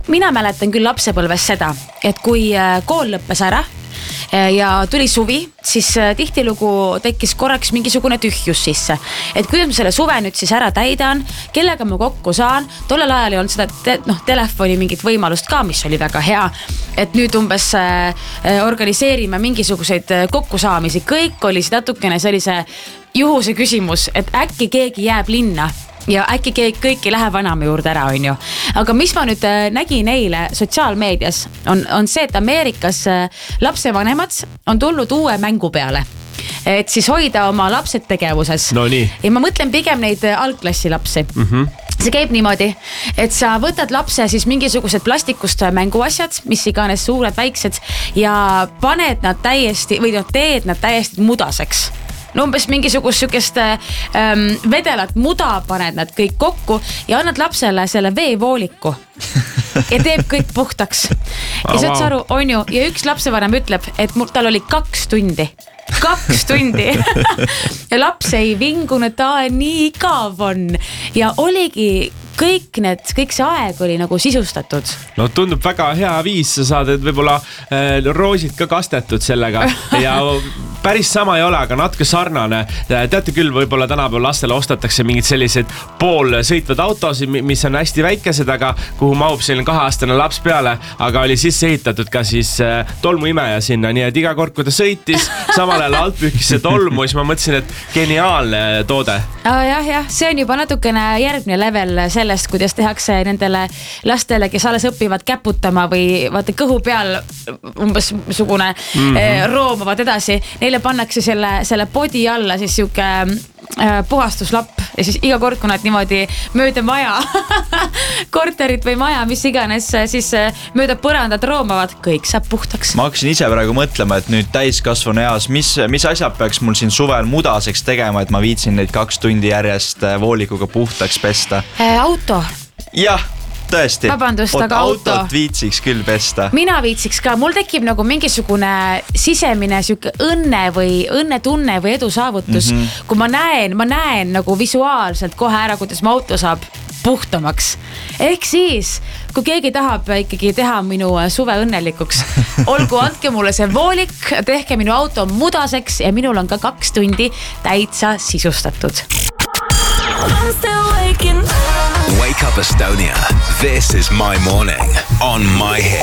mina mäletan küll lapsepõlves seda, et kui kool lõppes ära ja tuli suvi, siis tihtilugu tekkis korraks mingisugune tühjus sisse. Et kuidas ma selle suve nüüd siis ära täidan, kellega ma kokku saan, tollel ajal ei olnud seda telefoni mingit võimalust ka, mis oli väga hea. Et nüüd umbes organiseerime mingisuguseid kokkusaamisi, kõik oli natukene sellise juhuse küsimus, et äkki keegi jääb linna. Ja äkki kõik ei lähe vanama juurde ära, on ju. Aga mis ma nüüd nägin eile sotsiaalmeedias on see, et Ameerikas lapsevanemad on tulnud uue mängu peale. Et siis hoida oma lapsed tegevuses. No nii. Ja ma mõtlen pigem neid algklassi lapsi. See käib niimoodi, et sa võtad lapse siis mingisugused plastikust mänguasjad, mis iganes suured, väiksed ja paned nad täiesti või teed nad täiesti mudaseks. No umbes mingisugust sükest vedelat muda paned nad kõik kokku ja annad lapsele selle veevooliku ja teeb kõik puhtaks. Ja saad aru, on ju, ja üks lapsevanem ütleb, et tal oli 2 tundi. 2 tundi. Ja laps ei vingunud, ta nii igav on. Ja oligi kõik see aeg oli nagu sisustatud. No tundub väga hea viis, sa saad, et võib-olla roosid ka kastetud sellega ja päris sama ei ole, aga natuke sarnane. Teate küll, võib-olla tänapäeval lastele ostetakse mingid sellised poolsõitvad autosid, mis on hästi väikesed, aga kuhu mahub selline 2-aastane laps peale, aga oli sisse ehitatud ka siis tolmuimeja sinna, nii et iga kord, kui ta sõitis, samal ajal alt pühkis see tolmu, siis ma mõtlesin, et geniaalne toode. Jah, see on juba natukene järgmine level sellest, kuidas tehakse nendele lastele, kes alles õpivad käputama või vaata kõhu peal umbes sugune roomavad edasi. Neile pannakse selle podi alla siis siuke puhastuslapp ja siis iga kord, kui nad niimoodi mööda maja, korterit või maja, mis iganes, siis mööda põrandat roomavad, kõik saab puhtaks. Ma hakkasin ise praegu mõtlema, et nüüd täiskasvanu eas, mis asjad peaks mul siin suvel mudaseks tegema, et ma viitsin neid 2 tundi järjest voolikuga puhtaks pesta? Auto. Jah. Tõesti. Vabandust, aga autot viitsiks küll pesta. Mina viitsiks ka, mul tekib nagu mingisugune sisemine siuke õnnetunne või edu saavutus, kui ma näen nagu visuaalselt kohe ära, kuidas mu auto saab puhtamaks. Ehk siis, kui keegi tahab ikkagi teha minu suve õnnelikuks, olgu andke mulle see voolik, tehke minu auto mudaseks ja minul on ka 2 tundi täitsa sisustatud. Wake up Estonia. This is My Morning on My Hit.